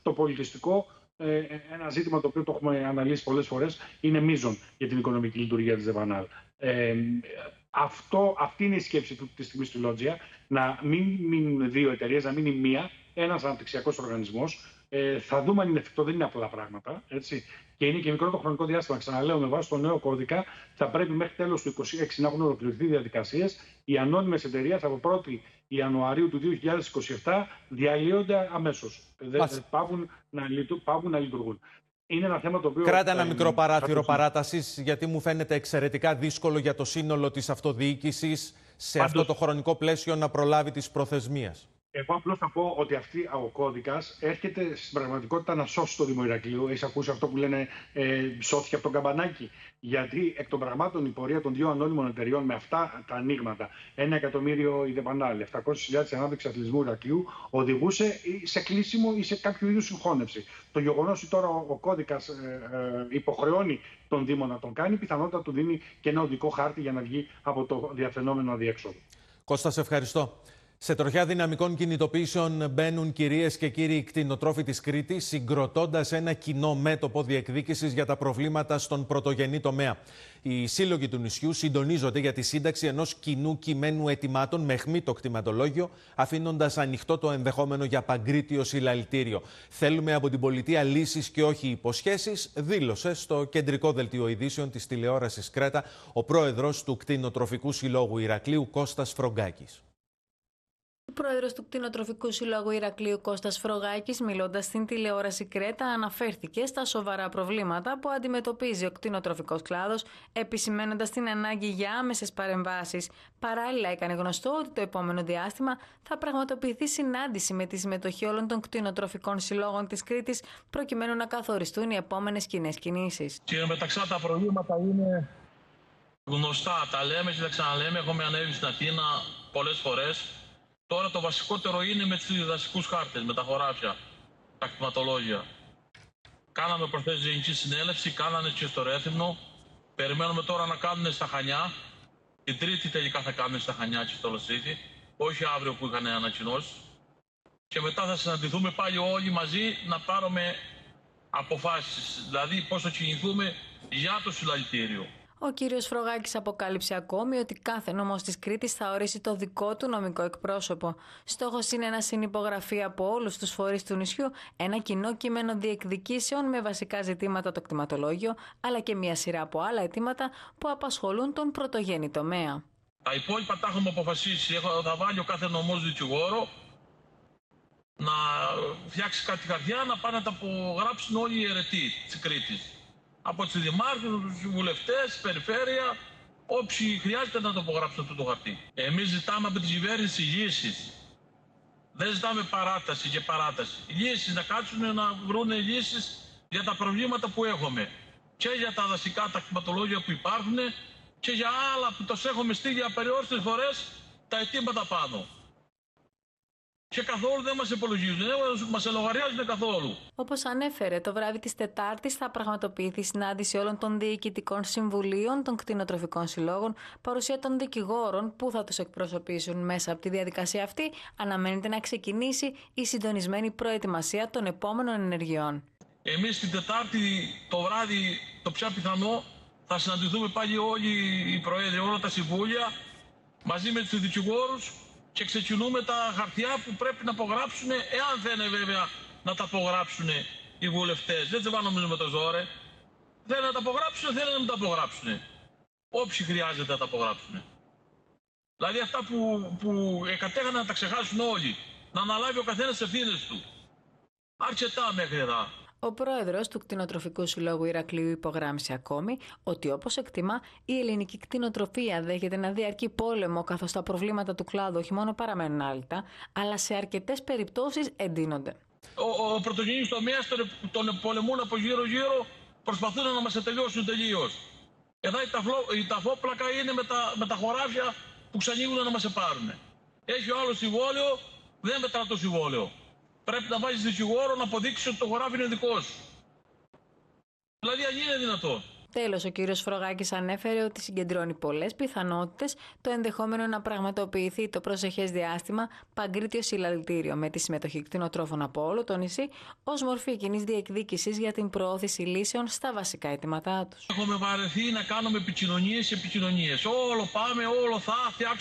το πολιτιστικό, ένα ζήτημα το οποίο το έχουμε αναλύσει πολλές φορές, είναι μείζον για την οικονομική λειτουργία της ΔΕΒΑΝΑΛ. Αυτή είναι η σκέψη του τη στιγμή στη Λότζια, να μην μείνουν δύο εταιρείες, να μείνει μία, ένας αναπτυξιακός οργανισμός. Θα δούμε αν είναι εφικτό, δεν είναι απλά πράγματα. Έτσι. Και είναι και μικρό το χρονικό διάστημα. Ξαναλέω, με βάση το νέο κώδικα, θα πρέπει μέχρι τέλος του 2026 να έχουν ολοκληρωθεί διαδικασίες. Οι ανώνυμες εταιρείες από 1η Ιανουαρίου του 2027 διαλύονται αμέσως. Πάβουν να λειτουργούν. Είναι ένα θέμα το οποίο. Κράτα ένα μικρό παράθυρο παράτασης, γιατί μου φαίνεται εξαιρετικά δύσκολο για το σύνολο της αυτοδιοίκησης σε αυτό το χρονικό πλαίσιο να προλάβει τις προθεσμίες. Εγώ απλώς θα πω ότι ο κώδικας έρχεται στην πραγματικότητα να σώσει το Δήμο Ηρακλείου. Έχεις ακούσει αυτό που λένε σώθηκε από τον καμπανάκι. Γιατί εκ των πραγμάτων η πορεία των δύο ανώνυμων εταιριών με αυτά τα ανοίγματα, 1 εκατομμύριο η ΔΕΠΑΝΑΛ, 700.000 ανάπτυξη αθλητισμού Ηρακλείου, οδηγούσε σε κλείσιμο ή σε κάποιο είδους συγχώνευση. Το γεγονός ότι τώρα ο κώδικας υποχρεώνει τον Δήμο να τον κάνει, πιθανότατα του δίνει και ένα οδικό χάρτη για να βγει από το διαφαινόμενο αδιέξοδο. Κώστα, σε ευχαριστώ. Σε τροχιά δυναμικών κινητοποιήσεων μπαίνουν, κυρίες και κύριοι, κτηνοτρόφοι της Κρήτης, συγκροτώντας ένα κοινό μέτωπο διεκδίκησης για τα προβλήματα στον πρωτογενή τομέα. Οι σύλλογοι του νησιού συντονίζονται για τη σύνταξη ενός κοινού κειμένου αιτημάτων με αιχμή το κτηματολόγιο, αφήνοντας ανοιχτό το ενδεχόμενο για παγκρίτιο συλλαλητήριο. Θέλουμε από την πολιτεία λύσεις και όχι υποσχέσεις, δήλωσε στο κεντρικό δελτίο ειδήσεων της τηλεόρασης Κρέτα ο πρόεδρος του Κτηνοτροφικού Συλλόγου Ηρακλείου, Κώστας Φρογκάκης. Ο πρόεδρος του Κτηνοτροφικού Συλλόγου Ηρακλείου, Κώστας Φρογκάκης, μιλώντας στην τηλεόραση Κρέτα, αναφέρθηκε στα σοβαρά προβλήματα που αντιμετωπίζει ο κτηνοτροφικός κλάδος, επισημαίνοντας την ανάγκη για άμεσες παρεμβάσεις. Παράλληλα, έκανε γνωστό ότι το επόμενο διάστημα θα πραγματοποιηθεί συνάντηση με τη συμμετοχή όλων των κτηνοτροφικών συλλόγων της Κρήτης, προκειμένου να καθοριστούν οι επόμενες κοινές κινήσεις. Και μεταξύ τα προβλήματα είναι γνωστά. Τα λέμε και τα ξαναλέμε. Έχουμε ανέβει στην Αθήνα πολλές φορές. Τώρα το βασικότερο είναι με τους δασικούς χάρτες, με τα χωράφια, τα κτηματολόγια. Κάναμε προχθές γενική συνέλευση, κάνανε και στο Ρέθυμνο. Περιμένουμε τώρα να κάνουν στα Χανιά. Την Τρίτη τελικά θα κάνουν στα Χανιά και στο Λοσίθι, όχι αύριο που είχαν ανακοινώσει. Και μετά θα συναντηθούμε πάλι όλοι μαζί να πάρουμε αποφάσεις, δηλαδή πώς θα κινηθούμε για το συλλαλητήριο. Ο κύριος Φρογκάκης αποκάλυψε ακόμη ότι κάθε νομός της Κρήτης θα ορίσει το δικό του νομικό εκπρόσωπο. Στόχος είναι να συνυπογραφεί από όλους τους φορείς του νησιού ένα κοινό κείμενο διεκδικήσεων με βασικά ζητήματα το κτηματολόγιο, αλλά και μια σειρά από άλλα αιτήματα που απασχολούν τον πρωτογενή τομέα. Τα υπόλοιπα τα έχουμε αποφασίσει. Θα βάλει ο κάθε νομός δικηγόρο να φτιάξει κάτι χαρτιά, να πάνε να τα απογράψουν όλοι οι αιρετοί της Κρήτης. Από τους δημάρχους, τους βουλευτές, περιφέρεια, όποιοι χρειάζεται να το απογράψουν αυτό το χαρτί. Εμείς ζητάμε από την κυβέρνηση λύσεις. Δεν ζητάμε παράταση και παράταση. Λύσεις, να κάτσουν να βρουν λύσεις για τα προβλήματα που έχουμε. Και για τα δασικά, τα κτηματολόγια που υπάρχουν και για άλλα που τους έχουμε στείλει απεριόριστες φορές τα αιτήματα πάνω. Και καθόλου δεν μας υπολογίζουν, δεν μας λογαριάζουν καθόλου. Όπως ανέφερε, το βράδυ της Τετάρτης θα πραγματοποιηθεί συνάντηση όλων των διοικητικών συμβουλίων των κτηνοτροφικών συλλόγων, παρουσία των δικηγόρων που θα τους εκπροσωπήσουν μέσα από τη διαδικασία αυτή. Αναμένεται να ξεκινήσει η συντονισμένη προετοιμασία των επόμενων ενεργειών. Εμείς την Τετάρτη το βράδυ, το πια πιθανό, θα συναντηθούμε πάλι όλοι οι προέδροι, όλα τα συμβούλια, μαζί με τους δικηγόρους. Και ξεκινούμε τα χαρτιά που πρέπει να απογράψουν, εάν θέλουν βέβαια να τα απογράψουν οι βουλευτές. Δεν τις βάλουμε με το ζόρε. Θέλουν να τα απογράψουν, θέλουν να μην τα απογράψουν. Όποιοι χρειάζεται να τα απογράψουν. Δηλαδή αυτά που κατέχανε να τα ξεχάσουν όλοι. Να αναλάβει ο καθένας τις ευθύνες του. Αρκετά μέχρι εδώ. Ο πρόεδρος του Κτηνοτροφικού Συλλόγου Ηρακλείου υπογράμμισε ακόμη ότι, όπως εκτιμά, η ελληνική κτηνοτροφία δέχεται να διαρκεί πόλεμο, καθώς τα προβλήματα του κλάδου όχι μόνο παραμένουν άλυτα, αλλά σε αρκετές περιπτώσεις εντείνονται. Ο πρωτογενής τομέας τον πολεμούν από γύρω-γύρω, προσπαθούν να μας τελειώσουν τελείως. Εδώ η ταφόπλακα είναι με τα χωράφια που ξανοίγουν να μας πάρουν. Έχει ο άλλος συμβόλαιο, δεν μετρά το συμβόλαιο. Πρέπει να βάζεις δικηγόρο να αποδείξει ότι το χωράφι είναι δικό σου. Δηλαδή, αν είναι δυνατόν. Τέλος, ο κύριος Φρογάκης ανέφερε ότι συγκεντρώνει πολλές πιθανότητες το ενδεχόμενο να πραγματοποιηθεί το προσεχές διάστημα παγκρίτιο συλλαλητήριο με τη συμμετοχή κτηνοτρόφων από όλο το νησί ως μορφή κοινής διεκδίκησης για την προώθηση λύσεων στα βασικά αιτήματά τους. Έχουμε βαρεθεί να κάνουμε επικοινωνίες. Όλο πάμε, όλο θα φτιάξουμε.